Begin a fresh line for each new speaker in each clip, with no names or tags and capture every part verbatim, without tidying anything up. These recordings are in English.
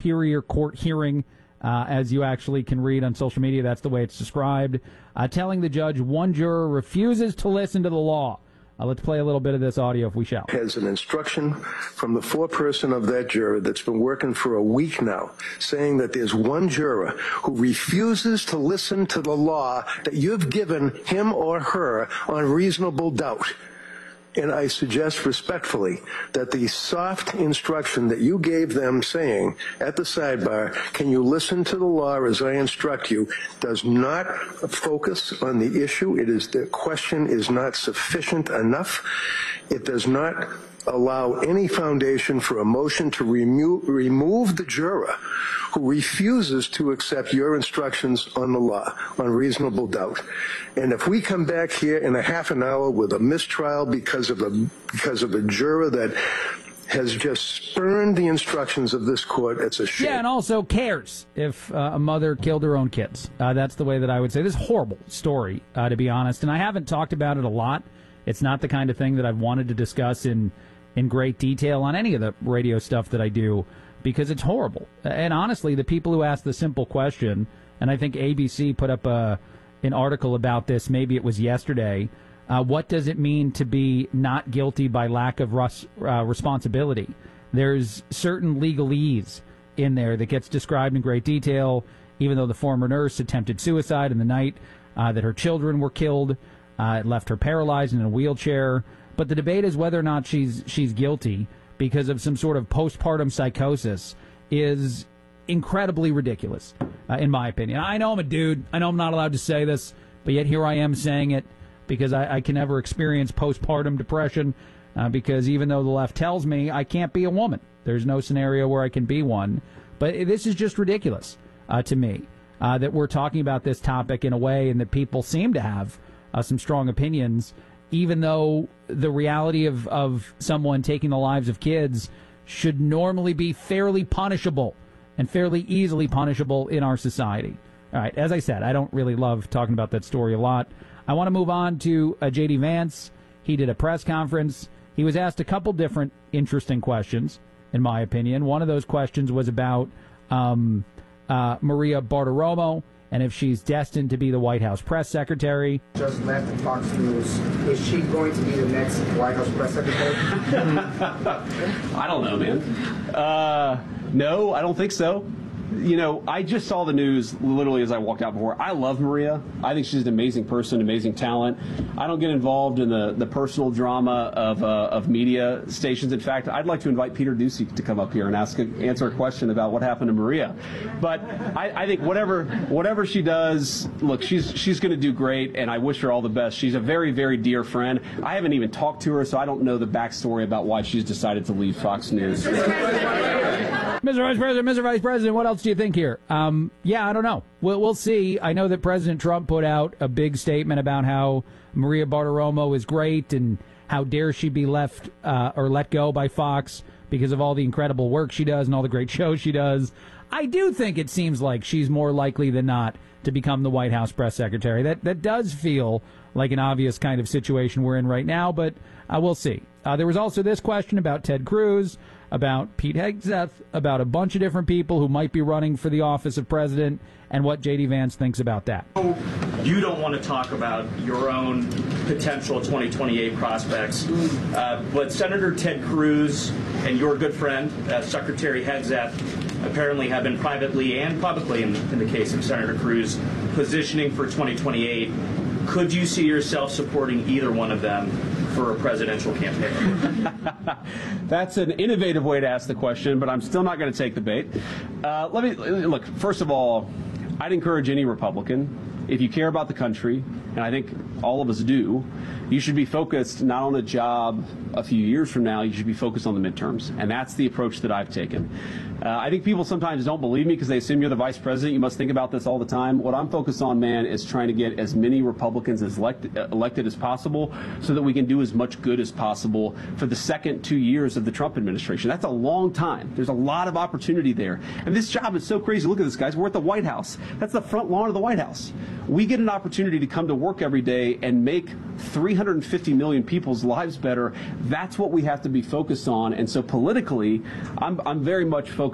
Superior Court hearing, uh, as you actually can read on social media. That's the way it's described. Uh, telling the judge one juror refuses to listen to the law. Uh, let's play a little bit of this audio if we shall.
Has an instruction from the foreperson of that juror that's been working for a week now, saying that there's one juror who refuses to listen to the law that you've given him or her on reasonable doubt. And I suggest respectfully that the soft instruction that you gave them saying at the sidebar, can you listen to the law as I instruct you, does not focus on the issue. It is, the question is not sufficient enough. It does not allow any foundation for a motion to remo- remove the juror who refuses to accept your instructions on the law, on reasonable doubt. And if we come back here in a half an hour with a mistrial because of a because of a juror that has just spurned the instructions of this court, it's a shame.
Yeah, and also cares if uh, a mother killed her own kids. Uh, that's the way that I would say. This is a horrible story, uh, to be honest. And I haven't talked about it a lot. It's not the kind of thing that I've wanted to discuss in in great detail on any of the radio stuff that I do, because it's horrible. And honestly, the people who ask the simple question, and I think A B C put up a, an article about this, maybe it was yesterday, uh, what does it mean to be not guilty by lack of res- uh, responsibility? There's certain legalese in there that gets described in great detail, even though the former nurse attempted suicide in the night uh, that her children were killed. Uh, it left her paralyzed and in a wheelchair. But the debate is whether or not she's she's guilty because of some sort of postpartum psychosis is incredibly ridiculous, uh, in my opinion. I know I'm a dude. I know I'm not allowed to say this, but yet here I am saying it because I, I can never experience postpartum depression uh, because even though the left tells me I can't be a woman, there's no scenario where I can be one. But this is just ridiculous uh, to me uh, that we're talking about this topic in a way and that people seem to have uh, some strong opinions, even though the reality of, of someone taking the lives of kids should normally be fairly punishable and fairly easily punishable in our society. All right, as I said, I don't really love talking about that story a lot. I want to move on to uh, J D Vance. He did a press conference. He was asked a couple different interesting questions, in my opinion. One of those questions was about um, uh, Maria Bartiromo and if she's destined to be the White House press secretary.
Just left Fox News. Is she going to be the next White House press secretary?
I don't know, man. Uh, no, I don't think so. You know, I just saw the news literally as I walked out before. I love Maria. I think she's an amazing person, amazing talent. I don't get involved in the, the personal drama of uh, of media stations. In fact, I'd like to invite Peter Doocy to come up here and ask a, answer a question about what happened to Maria. But I, I think whatever whatever she does, look, she's she's going to do great, and I wish her all the best. She's a very, very dear friend. I haven't even talked to her, so I don't know the backstory about why she's decided to leave Fox News.
Mister Vice President, Mister Vice President, what else do you think here? Um, yeah, I don't know. We'll, we'll see. I know that President Trump put out a big statement about how Maria Bartiromo is great and how dare she be left uh, or let go by Fox because of all the incredible work she does and all the great shows she does. I do think it seems like she's more likely than not to become the White House press secretary. That that does feel like an obvious kind of situation we're in right now, but uh, we'll see. Uh, there was also this question about Ted Cruz, about Pete Hegseth, about a bunch of different people who might be running for the office of president, and what J D Vance thinks about that.
You don't want to talk about your own potential twenty twenty-eight prospects, uh, but Senator Ted Cruz and your good friend, uh, Secretary Hegseth, apparently have been privately and publicly, in, in the case of Senator Cruz, positioning for twenty twenty-eight. Could you see yourself supporting either one of them for a presidential campaign?
That's an innovative way to ask the question, but I'm still not going to take the bait. Uh, let me look. First of all, I'd encourage any Republican, if you care about the country, and I think all of us do, you should be focused not on a job a few years from now. You should be focused on the midterms, and that's the approach that I've taken. Uh, I think people sometimes don't believe me because they assume you're the vice president. You must think about this all the time. What I'm focused on, man, is trying to get as many Republicans as elected, uh, elected as possible so that we can do as much good as possible for the second two years of the Trump administration. That's a long time. There's a lot of opportunity there. And this job is so crazy. Look at this, guys. We're at the White House. That's the front lawn of the White House. We get an opportunity to come to work every day and make three hundred fifty million people's lives better. That's what we have to be focused on. And so politically, I'm, I'm very much focused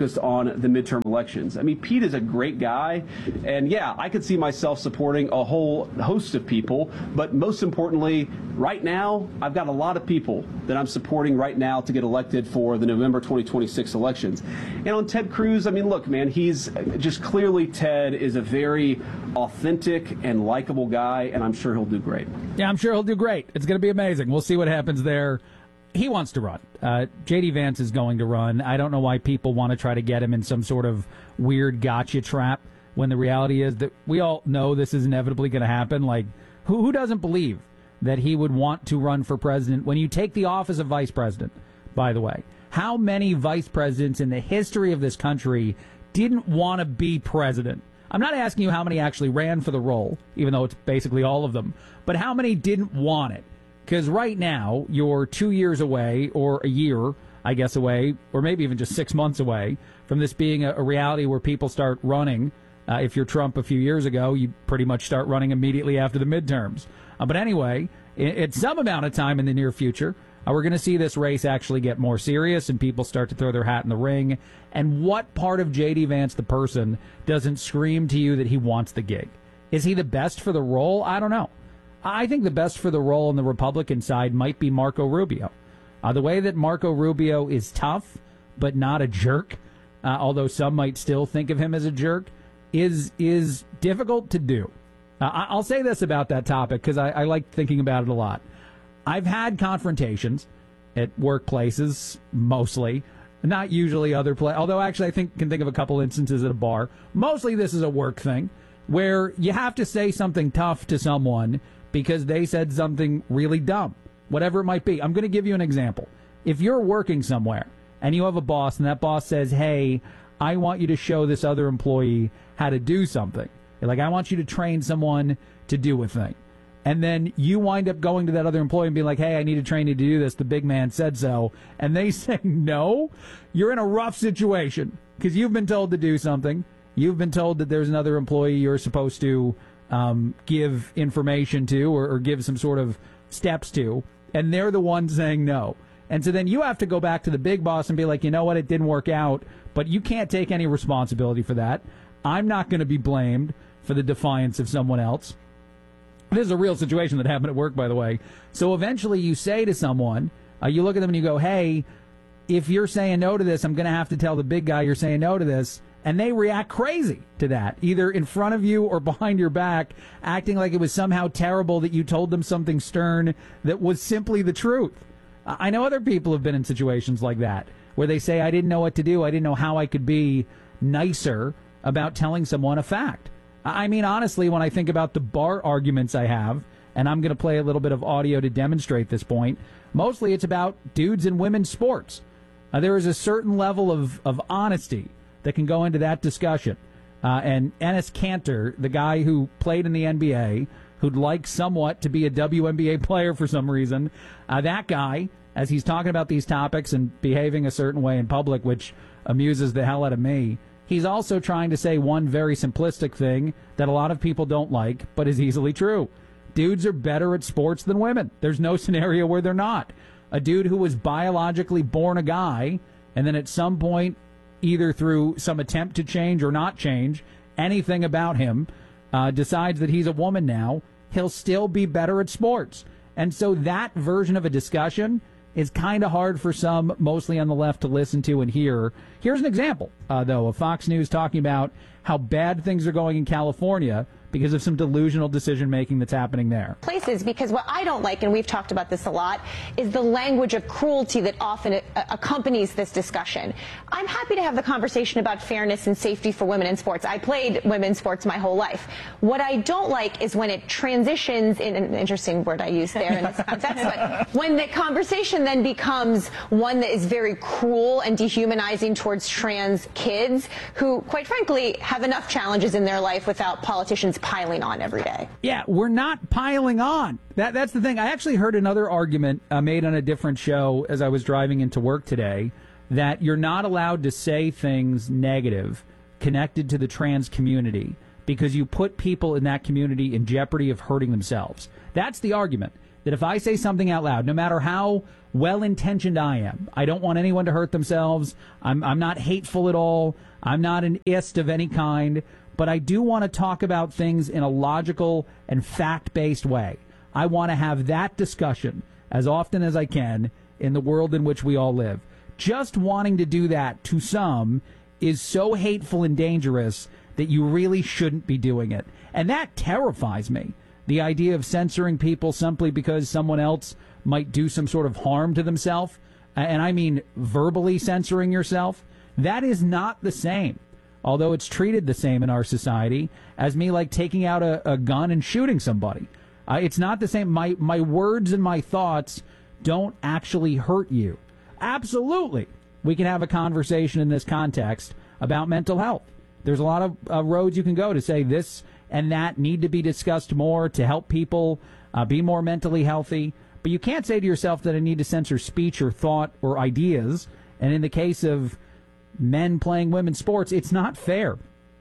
focused on the midterm elections. I mean, Pete is a great guy, and yeah, I could see myself supporting a whole host of people, but most importantly, right now, I've got a lot of people that I'm supporting right now to get elected for the November twenty twenty-six elections. And on Ted Cruz, I mean, look, man, he's just clearly, Ted is a very authentic and likable guy, and I'm sure he'll do great.
Yeah, I'm sure he'll do great. It's going to be amazing. We'll see what happens there. He wants to run. Uh, J D. Vance is going to run. I don't know why people want to try to get him in some sort of weird gotcha trap when the reality is that we all know this is inevitably going to happen. Like, who, who doesn't believe that he would want to run for president when you take the office of vice president, by the way? How many vice presidents in the history of this country didn't want to be president? I'm not asking you how many actually ran for the role, even though it's basically all of them, but how many didn't want it? Because right now, you're two years away, or a year, I guess, away, or maybe even just six months away from this being a, a reality where people start running. Uh, if you're Trump a few years ago, you pretty much start running immediately after the midterms. Uh, but anyway, at some amount of time in the near future, uh, we're going to see this race actually get more serious and people start to throw their hat in the ring. And what part of J D. Vance, the person, doesn't scream to you that he wants the gig? Is he the best for the role? I don't know. I think the best for the role on the Republican side might be Marco Rubio. Uh, the way that Marco Rubio is tough, but not a jerk, uh, although some might still think of him as a jerk, is is difficult to do. Uh, I'll say this about that topic because I, I like thinking about it a lot. I've had confrontations at workplaces, mostly, not usually other places, although actually I think can think of a couple instances at a bar. Mostly this is a work thing where you have to say something tough to someone because they said something really dumb, whatever it might be. I'm going to give you an example. If you're working somewhere and you have a boss and that boss says, hey, I want you to show this other employee how to do something. Like, I want you to train someone to do a thing. And then you wind up going to that other employee and being like, hey, I need to train you to do this. The big man said so. And they say no. You're in a rough situation because you've been told to do something. You've been told that there's another employee you're supposed to um, give information to or, or give some sort of steps to. And they're the ones saying no. And so then you have to go back to the big boss and be like, you know what, it didn't work out, but you can't take any responsibility for that. I'm not going to be blamed for the defiance of someone else. This is a real situation that happened at work, by the way. So eventually you say to someone, uh, you look at them and you go, hey, if you're saying no to this, I'm going to have to tell the big guy you're saying no to this. And they react crazy to that, either in front of you or behind your back, acting like it was somehow terrible that you told them something stern that was simply the truth. I know other people have been in situations like that, where they say, I didn't know what to do. I didn't know how I could be nicer about telling someone a fact. I mean, honestly, when I think about the bar arguments I have, and I'm going to play a little bit of audio to demonstrate this point, mostly it's about dudes and women's sports. Uh, there is a certain level of, of honesty that can go into that discussion. Uh, and Enes Kanter, the guy who played in the N B A, who'd like somewhat to be a W N B A player for some reason, uh, that guy, as he's talking about these topics and behaving a certain way in public, which amuses the hell out of me, he's also trying to say one very simplistic thing that a lot of people don't like, but is easily true. Dudes are better at sports than women. There's no scenario where they're not. A dude who was biologically born a guy, and then at some point, either through some attempt to change or not change anything about him, uh, decides that he's a woman now, he'll still be better at sports. And so that version of a discussion is kind of hard for some, mostly on the left, to listen to and hear. Here's an example, uh, though, of Fox News talking about how bad things are going in California because of some delusional decision-making that's happening there.
Places, because what I don't like, and we've talked about this a lot, is the language of cruelty that often accompanies this discussion. I'm happy to have the conversation about fairness and safety for women in sports. I played women's sports my whole life. What I don't like is when it transitions, in an interesting word I use there in this context, but when the conversation then becomes one that is very cruel and dehumanizing towards trans kids who, quite frankly, have enough challenges in their life without politicians piling on every day.
Yeah, we're not piling on. That That's the thing. I actually heard another argument uh, made on a different show as I was driving into work today, that you're not allowed to say things negative connected to the trans community because you put people in that community in jeopardy of hurting themselves. That's the argument. that if I say something out loud, no matter how well-intentioned I am, I don't want anyone to hurt themselves. I'm, I'm not hateful at all. I'm not an ist of any kind. But I do want to talk about things in a logical and fact-based way. I want to have that discussion as often as I can in the world in which we all live. Just wanting to do that to some is so hateful and dangerous that you really shouldn't be doing it. And that terrifies me. The idea of censoring people simply because someone else might do some sort of harm to themselves, and I mean verbally censoring yourself, that is not the same, although it's treated the same in our society, as me like taking out a, a gun and shooting somebody. Uh, it's not the same. My, my words and my thoughts don't actually hurt you. Absolutely, we can have a conversation in this context about mental health. There's a lot of uh, roads you can go to say this and that need to be discussed more to help people uh, be more mentally healthy. But you can't say to yourself that I need to censor speech or thought or ideas. And in the case of men playing women's sports, it's not fair.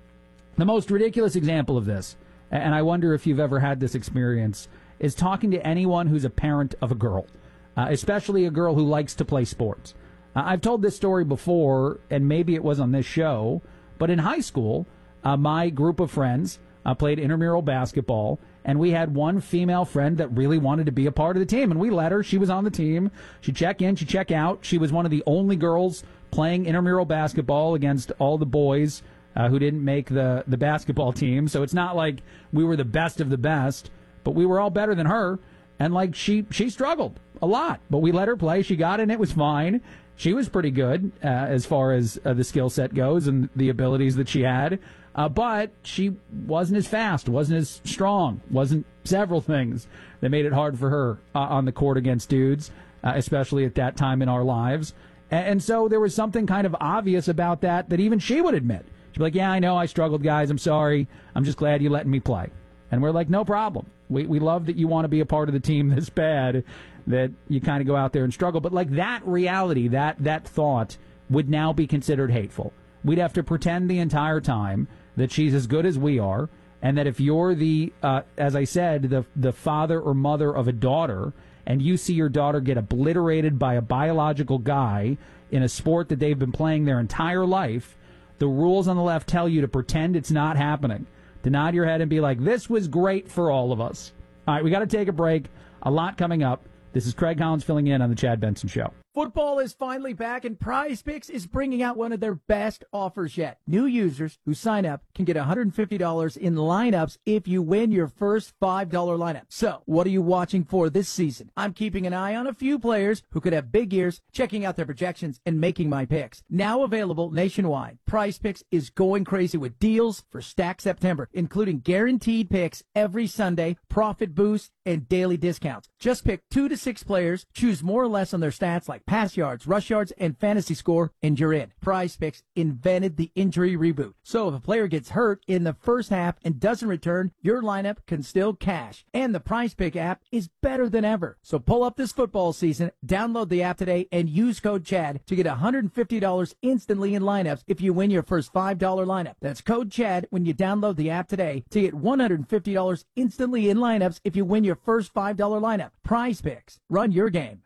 The most ridiculous example of this, and I wonder if you've ever had this experience, is talking to anyone who's a parent of a girl, uh, especially a girl who likes to play sports. Uh, I've told this story before, and maybe it was on this show, but in high school, uh, my group of friends uh, played intramural basketball, and we had one female friend that really wanted to be a part of the team, and we let her. She was on the team. She'd check in, she'd check out. She was one of the only girls playing intramural basketball against all the boys uh, who didn't make the, the basketball team. So it's not like we were the best of the best, but we were all better than her. And, like, she, she struggled a lot, but we let her play. She got in. It was fine. She was pretty good uh, as far as uh, the skill set goes and the abilities that she had. Uh, but she wasn't as fast, wasn't as strong, wasn't several things that made it hard for her uh, on the court against dudes, uh, especially at that time in our lives. And, and so there was something kind of obvious about that that even she would admit. She'd be like, yeah, I know I struggled, guys. I'm sorry. I'm just glad you letting me play. And we're like, no problem. We we love that you want to be a part of the team this bad, that you kind of go out there and struggle. But like that reality, that that thought would now be considered hateful. We'd have to pretend the entire time that she's as good as we are, and that if you're the, uh, as I said, the the father or mother of a daughter, and you see your daughter get obliterated by a biological guy in a sport that they've been playing their entire life, the rules on the left tell you to pretend it's not happening, to nod your head and be like, this was great for all of us. All right, we got to take a break. A lot coming up. This is Craig Collins filling in on the Chad Benson Show.
Football is finally back, and Prize Picks is bringing out one of their best offers yet. New users who sign up can get one hundred fifty dollars in lineups if you win your first five dollar lineup. So, what are you watching for this season? I'm keeping an eye on a few players who could have big years, checking out their projections, and making my picks. Now available nationwide, Prize Picks is going crazy with deals for Stack September, including guaranteed picks every Sunday, profit boosts, and daily discounts. Just pick two to six players, choose more or less on their stats like pass yards, rush yards, and fantasy score, and you're in. Prize Picks invented the injury reboot. So if a player gets hurt in the first half and doesn't return, your lineup can still cash. And the Prize Pick app is better than ever. So pull up this football season, download the app today, and use code CHAD to get one hundred fifty dollars instantly in lineups if you win your first five dollar lineup. That's code CHAD when you download the app today to get one hundred fifty dollars instantly in lineups if you win your first five dollar lineup. Prize Picks. Run your game.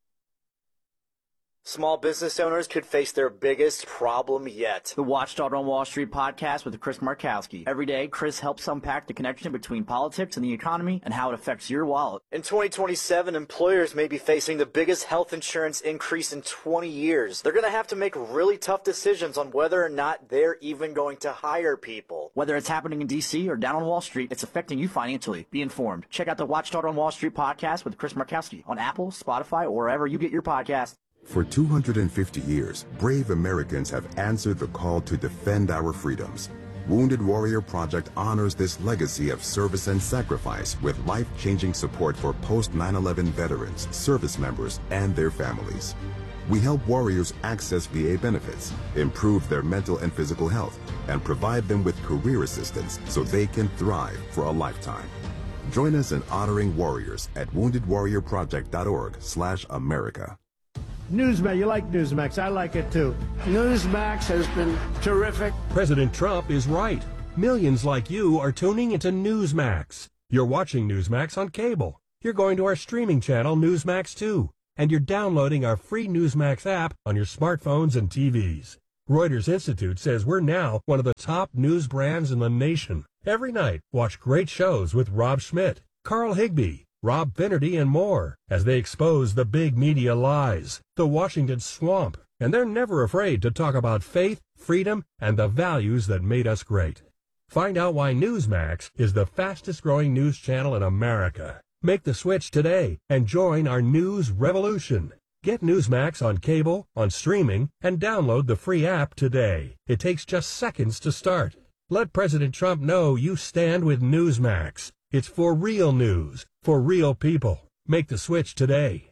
Small business owners could face their biggest problem yet.
The Watchdog on Wall Street podcast with Chris Markowski. Every day, Chris helps unpack the connection between politics and the economy and how it affects your wallet.
In twenty twenty-seven, employers may be facing the biggest health insurance increase in twenty years. They're going to have to make really tough decisions on whether or not they're even going to hire people.
Whether it's happening in D C or down on Wall Street, it's affecting you financially. Be informed. Check out the Watchdog on Wall Street podcast with Chris Markowski on Apple, Spotify, or wherever you get your podcast.
For two hundred fifty years, brave Americans have answered the call to defend our freedoms. Wounded Warrior Project honors this legacy of service and sacrifice with life-changing support for post nine eleven veterans, service members, and their families. We help warriors access V A benefits, improve their mental and physical health, and provide them with career assistance so they can thrive for a lifetime. Join us in honoring warriors at wounded warrior project dot org slash America.
Newsmax, you like Newsmax. I like it too. Newsmax has been terrific.
President Trump is right. Millions like you are tuning into Newsmax. You're watching Newsmax on cable. you're going to our streaming channel, Newsmax two, and you're downloading our free Newsmax app on your smartphones and T Vs. Reuters Institute says we're now one of the top news brands in the nation. Every night, watch great shows with Rob Schmidt, Carl Higbie, Rob Finnerty, and more as they expose the big media lies, the Washington swamp, and they're never afraid to talk about faith, freedom, and the values that made us great. Find out why Newsmax is the fastest-growing news channel in America. Make the switch today and join our news revolution. Get Newsmax on cable, on streaming, and download the free app today. It takes just seconds to start. Let President Trump know you stand with Newsmax. It's for real news, for real people. Make the switch today.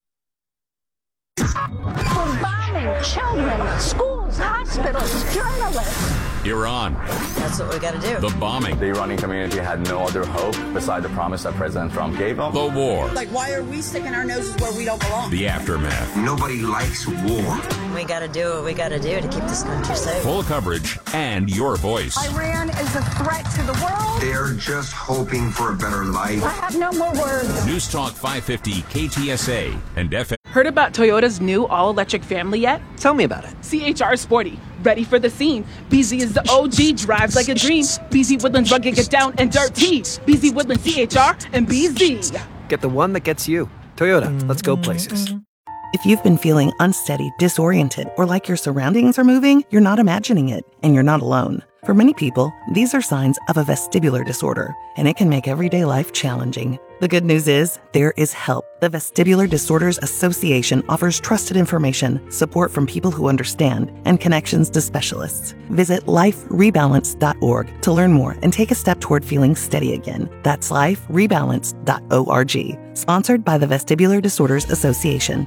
For bombing children, schools, hospitals, journalists.
Iran.
That's what we got to do.
The bombing.
The Iranian community had no other hope beside the promise that President Trump gave them.
The war.
Like, why are we sticking our noses where we don't belong?
The aftermath.
Nobody likes war.
We got to do what we got to do to keep this country safe.
Full coverage and your voice.
Iran is a threat to the world.
They're just hoping for a better life.
I have no more words.
News Talk five fifty K T S A and F M.
Heard about Toyota's new all-electric family yet?
Tell me about it.
C H R Sporty. Ready for the scene. B Z is the O G, drives like a dream. B Z Woodlands rugged, get down and dirty. B Z Woodlands C H R and B Z.
Get the one that gets you. Toyota, let's go places.
If you've been feeling unsteady, disoriented, or like your surroundings are moving, you're not imagining it, and you're not alone. For many people, these are signs of a vestibular disorder, and it can make everyday life challenging. The good news is, there is help. The Vestibular Disorders Association offers trusted information, support from people who understand, and connections to specialists. Visit life rebalance dot org to learn more and take a step toward feeling steady again. That's life rebalance dot org. Sponsored by the Vestibular Disorders Association.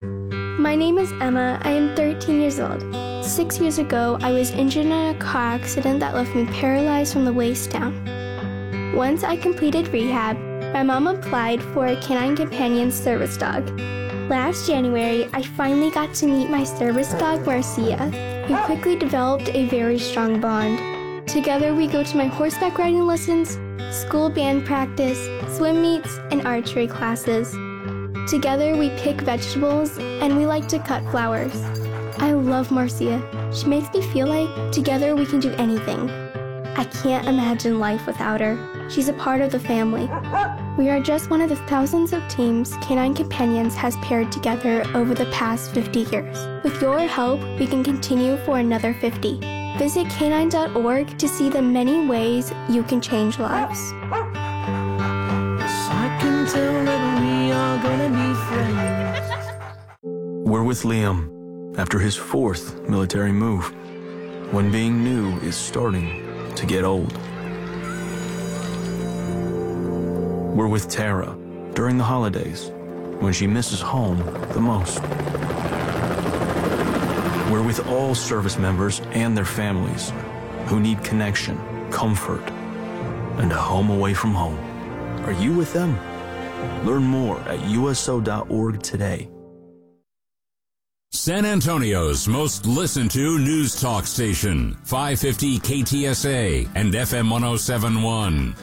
My name is Emma. I am thirteen years old. Six years ago, I was injured in a car accident that left me paralyzed from the waist down. Once I completed rehab, my mom applied for a Canine Companion service dog. Last January, I finally got to meet my service dog, Marcia. We quickly developed a very strong bond. Together, we go to my horseback riding lessons, school band practice, swim meets, and archery classes. Together, we pick vegetables, and we like to cut flowers. I love Marcia. She makes me feel like together we can do anything. I can't imagine life without her. She's a part of the family. We are just one of the thousands of teams Canine Companions has paired together over the past fifty years. With your help, we can continue for another fifty. Visit canine dot org to see the many ways you can change lives.
I can tell that we are gonna be friends.
We're with Liam after his fourth military move, when being new is starting to get old. We're with Tara during the holidays, when she misses home the most. We're with all service members and their families who need connection, comfort, and a home away from home. Are you with them? Learn more at U S O dot org today.
San Antonio's most listened to news talk station, five fifty K T S A and F M one oh seven point one.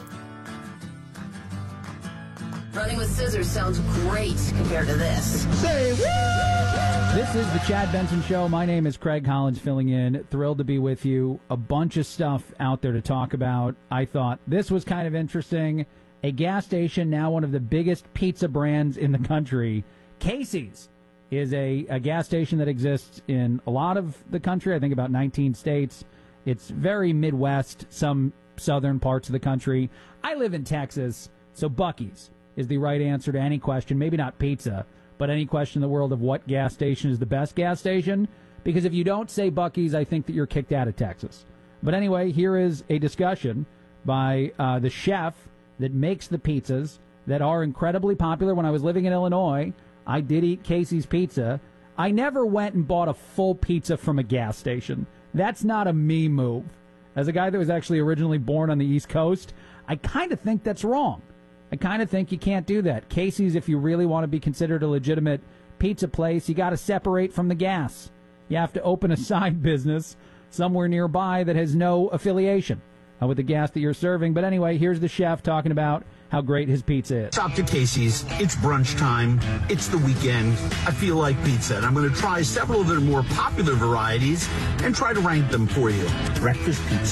Running with scissors sounds great compared to this.
This is the Chad Benson Show. My name is Craig Collins filling in. Thrilled to be with you. A bunch of stuff out there to talk about. I thought this was kind of interesting. A gas station, now one of the biggest pizza brands in the country. Casey's is a, a gas station that exists in a lot of the country. I think about nineteen states. It's very Midwest, some southern parts of the country. I live in Texas, so Buc-ee's is the right answer to any question. Maybe not pizza, but any question in the world of what gas station is the best gas station. Because if you don't say Buc-ee's, I think that you're kicked out of Texas. But anyway, here is a discussion by uh, the chef that makes the pizzas that are incredibly popular. When I was living in Illinois, I did eat Casey's Pizza. I never went and bought a full pizza from a gas station. That's not a me move. As a guy that was actually originally born on the East Coast, I kind of think that's wrong. I kind of think you can't do that. Casey's, if you really want to be considered a legitimate pizza place, you got to separate from the gas. You have to open a side business somewhere nearby that has no affiliation. uh, with the gas that you're serving. But anyway, here's the chef talking about how great his pizza is.
Stop to Casey's. It's brunch time. It's the weekend. I feel like pizza, and I'm going to try several of their more popular varieties and try to rank them for you. Breakfast pizza.